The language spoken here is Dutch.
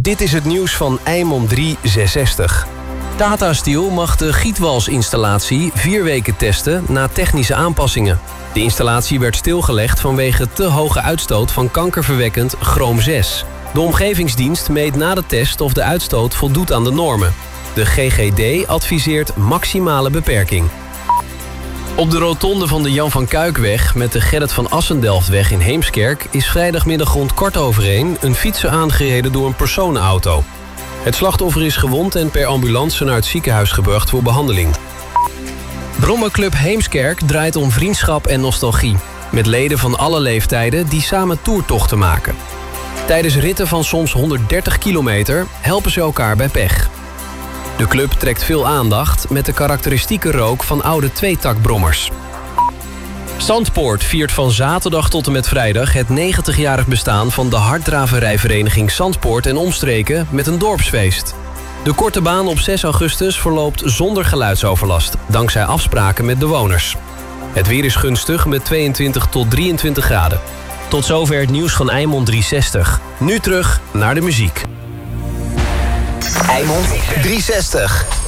Dit is het nieuws van Eimond 366. Tata Steel mag de gietwalsinstallatie 4 weken testen na technische aanpassingen. De installatie werd stilgelegd vanwege te hoge uitstoot van kankerverwekkend chroom 6. De omgevingsdienst meet na de test of de uitstoot voldoet aan de normen. De GGD adviseert maximale beperking. Op de rotonde van de Jan van Kuikweg met de Gerrit van Assendelftweg in Heemskerk is vrijdagmiddag rond 1:15 een fietser aangereden door een personenauto. Het slachtoffer is gewond en per ambulance naar het ziekenhuis gebracht voor behandeling. Brommerclub Heemskerk draait om vriendschap en nostalgie, met leden van alle leeftijden die samen toertochten maken. Tijdens ritten van soms 130 kilometer helpen ze elkaar bij pech. De club trekt veel aandacht met de karakteristieke rook van oude tweetakbrommers. Zandpoort viert van zaterdag tot en met vrijdag het 90-jarig bestaan van de harddraverijvereniging Zandpoort en omstreken met een dorpsfeest. De korte baan op 6 augustus verloopt zonder geluidsoverlast, dankzij afspraken met de bewoners. Het weer is gunstig met 22 tot 23 graden. Tot zover het nieuws van Eimond 360. Nu terug naar de muziek. Eimond 360.